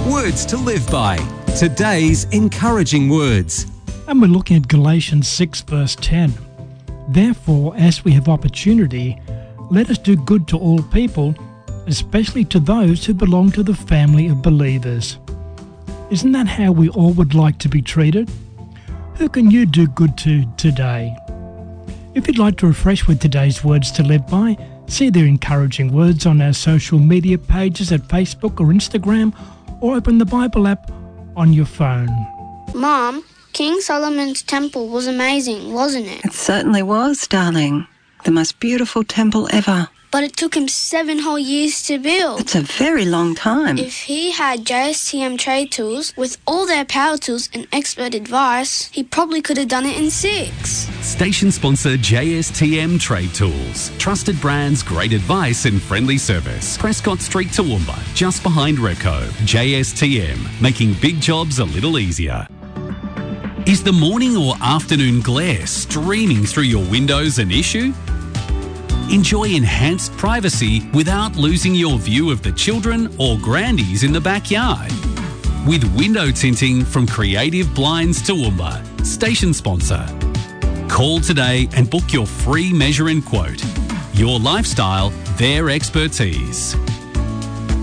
Words to live by. Today's encouraging words. And we're looking at Galatians 6 verse 10. Therefore, as we have opportunity, let us do good to all people, especially to those who belong to the family of believers. Isn't that how we all would like to be treated? Who can you do good to today? If you'd like to refresh with today's words to live by, see their encouraging words on our social media pages at Facebook or Instagram, or open the Bible app on your phone. Mom, King Solomon's temple was amazing, wasn't it? It certainly was, darling. The most beautiful temple ever. But it took him 7 whole years to build. It's a very long time. If he had JSTM trade tools with all their power tools and expert advice, he probably could have done it in 6. Station sponsor JSTM Trade Tools. Trusted brands, great advice and friendly service. Prescott Street, Toowoomba, just behind Repco. JSTM, making big jobs a little easier. Is the morning or afternoon glare streaming through your windows an issue? Enjoy enhanced privacy without losing your view of the children or grandies in the backyard. With window tinting from Creative Blinds Toowoomba, station sponsor. Call today and book your free measure and quote. Your lifestyle, their expertise.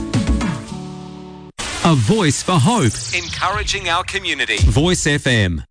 A voice for hope. Encouraging our community. Voice FM.